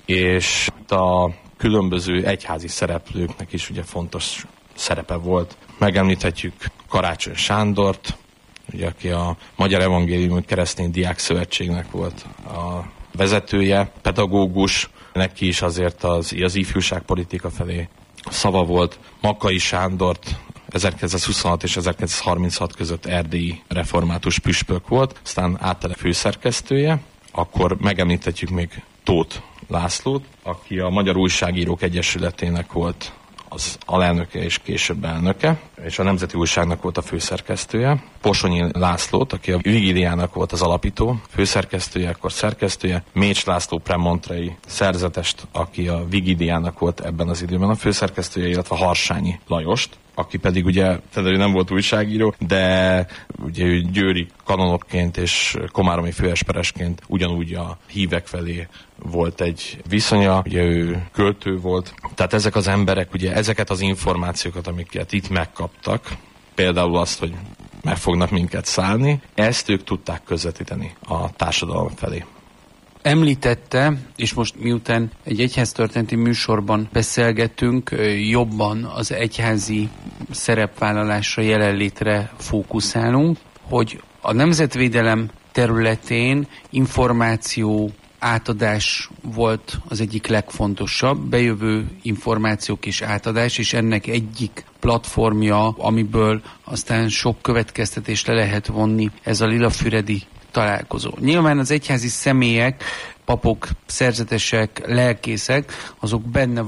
és a különböző egyházi szereplőknek is ugye fontos szerepe volt. Megemlíthetjük Karácsony Sándort, ugye, aki a Magyar Evangéliumi Keresztény Diák Szövetségnek volt a vezetője, pedagógus, neki is azért az ifjúságpolitika felé szava volt. Makkai Sándort 1926 és 1936 között erdélyi református püspök volt, aztán áttele főszerkesztője. Akkor megemlíthetjük még Tóth Lászlót, aki a Magyar Újságírók Egyesületének volt az alelnöke és később elnöke, és a Nemzeti Újságnak volt a főszerkesztője. Posonyi Lászlót, aki a Vigiliának volt az alapító, főszerkesztője, akkor szerkesztője. Mécs László premontrei szerzetest, aki a Vigiliának volt ebben az időben a főszerkesztője, illetve Harsányi Lajost, aki pedig ugye, tehát ő nem volt újságíró, de ugye ő győri kanonokként és komáromi főesperesként ugyanúgy a hívek felé volt egy viszonya, ugye ő költő volt. Tehát ezek az emberek ugye ezeket az információkat, amiket itt megkaptak, például azt, hogy meg fognak minket szállni, ezt ők tudták közvetíteni a társadalom felé. Említette, és most miután egy egyháztörténeti műsorban beszélgetünk, jobban az egyházi szerepvállalásra, jelenlétre fókuszálunk, hogy a nemzetvédelem területén információ átadás volt az egyik legfontosabb, bejövő információk és átadás, és ennek egyik platformja, amiből aztán sok következtetést le lehet vonni, ez a lilafüredi találkozó. Nyilván az egyházi személyek, papok, szerzetesek, lelkészek, azok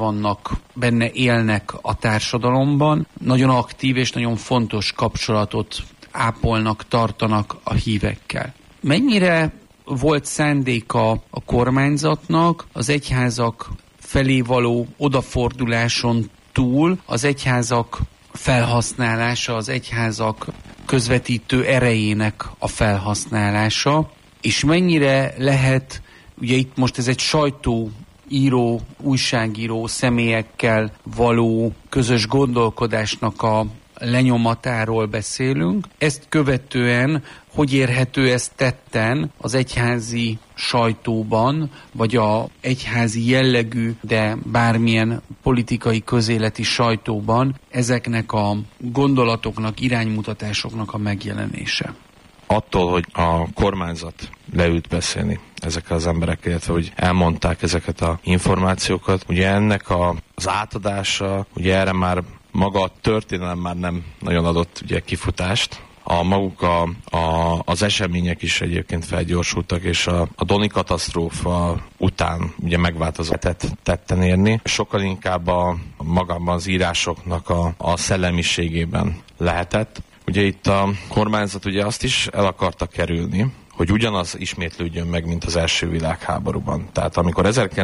benne élnek a társadalomban, nagyon aktív és nagyon fontos kapcsolatot ápolnak, tartanak a hívekkel. Mennyire volt szándéka a kormányzatnak az egyházak felé való odaforduláson túl az egyházak felhasználása, az egyházak közvetítő erejének a felhasználása, és mennyire lehet, ugye itt most ez egy sajtóíró, újságíró személyekkel való közös gondolkodásnak a lenyomatáról beszélünk. Ezt követően hogy érhető ez tetten az egyházi sajtóban, vagy a egyházi jellegű, de bármilyen politikai közéleti sajtóban ezeknek a gondolatoknak, iránymutatásoknak a megjelenése? Attól, hogy a kormányzat leült beszélni ezekkel az emberekkel, illetve hogy elmondták ezeket az információkat, ugye ennek az átadása, ugye erre már maga a történelem már nem nagyon adott ugye kifutást. Maguk az események is egyébként felgyorsultak, és a Doni katasztrófa után ugye megváltozott tetten érni. Sokkal inkább magában az írásoknak a szellemiségében lehetett. Ugye itt a kormányzat ugye azt is el akarta kerülni, hogy ugyanaz ismétlődjön meg, mint az első világháborúban. Tehát amikor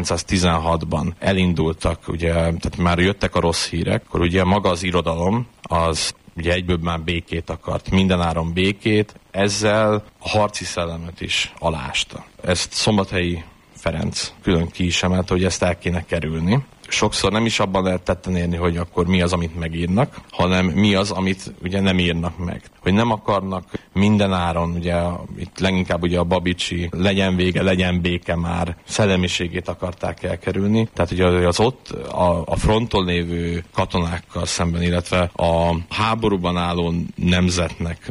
1916-ban elindultak, ugye, tehát már jöttek a rossz hírek, akkor ugye maga az irodalom, az ugye egyből már békét akart, mindenáron békét, ezzel a harci szellemet is aláásta. Ezt Szombathelyi Ferenc külön ki is emelte, hogy ezt el kéne kerülni. Sokszor nem is abban lehet tetten érni, hogy akkor mi az, amit megírnak, hanem mi az, amit ugye nem írnak meg. Hogy nem akarnak mindenáron, ugye itt leginkább ugye a babicsi legyen vége, legyen béke már szellemiségét akarták elkerülni. Tehát ugye az ott a fronton lévő katonákkal szemben, illetve a háborúban álló nemzetnek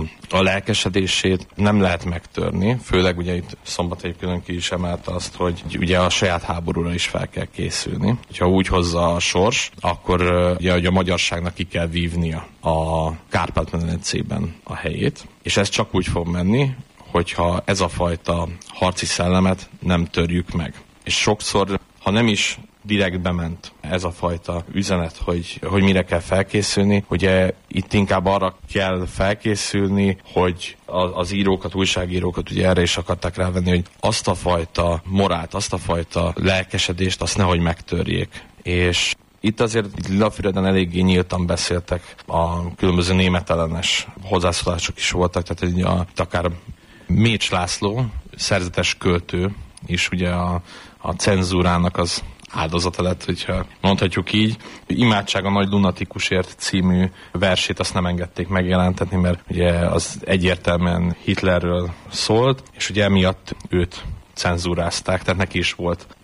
a lelkesedését nem lehet megtörni. Főleg ugye itt Szombathely külön ki is emelte azt, hogy ugye a saját háborúra is fel kell készülni. Ha úgy hozza a sors, akkor ugye a magyarságnak ki kell vívnia a Kárpát-medencében a helyét. És ez csak úgy fog menni, hogyha ez a fajta harci szellemet nem törjük meg. És sokszor, ha nem is direkt bement ez a fajta üzenet, hogy mire kell felkészülni. Ugye itt inkább arra kell felkészülni, hogy az írókat, újságírókat ugye erre is akarták rávenni, hogy azt a fajta morált, azt a fajta lelkesedést, azt nehogy megtörjék. És itt azért Lilafüreden eléggé nyíltan beszéltek, a különböző németellenes hozzászólások is voltak, tehát akár Mécs László, szerzetes költő is ugye a cenzúrának az áldozata lett, hogyha mondhatjuk így. Imádság a nagy lunatikusért című versét azt nem engedték megjelentetni, mert ugye az egyértelműen Hitlerről szólt, és ugye emiatt őt cenzúrázták, tehát neki is volt